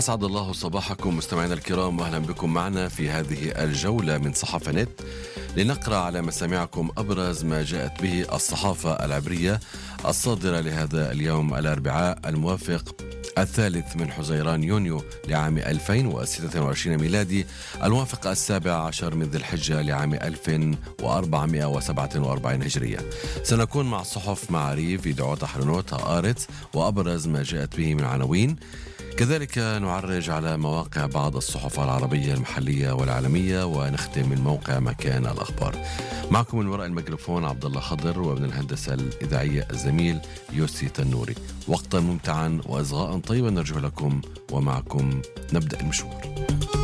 أسعد الله صباحكم مستمعينا الكرام، وأهلا بكم معنا في هذه الجولة من صحافة نت لنقرأ على مسامعكم أبرز ما جاءت به الصحافة العبرية الصادرة لهذا اليوم الأربعاء الموافق 3 من حزيران يونيو لعام 2026 ميلادي، الموافق 17 من ذي الحجة لعام 1447 هجرية. سنكون مع الصحف معاريف، يدعوت حرنوت، هآرتس، وأبرز ما جاءت به من عناوين. كذلك نعرج على مواقع بعض الصحف العربية المحلية والعالمية، ونختم من موقع مكان الأخبار. معكم من وراء الميكروفون عبد الله خضر، ومن الهندسة الإذاعية الزميل يوسي تنوري. وقتا ممتعا وإصغاء طيبا نرجو لكم، ومعكم نبدأ المشوار.